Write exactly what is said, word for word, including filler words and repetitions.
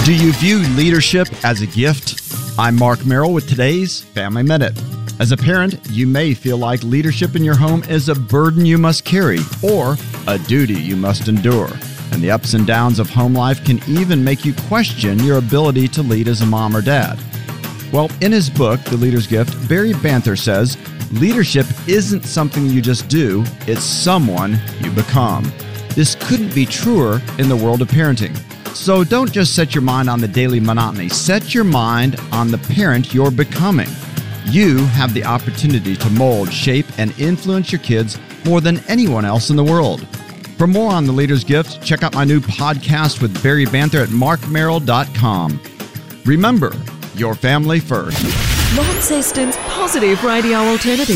Do you view leadership as a gift? I'm Mark Merrill with today's Family Minute. As a parent, you may feel like leadership in your home is a burden you must carry or a duty you must endure. And the ups and downs of home life can even make you question your ability to lead as a mom or dad. Well, in his book, The Leader's Gift, Barry Banther says, leadership isn't something you just do, it's someone you become. This couldn't be truer in the world of parenting. So don't just set your mind on the daily monotony. Set your mind on the parent you're becoming. You have the opportunity to mold, shape, and influence your kids more than anyone else in the world. For more on The Leader's Gift, check out my new podcast with Barry Banther at mark merrill dot com. Remember, your family first. Launceston's positive radio alternative.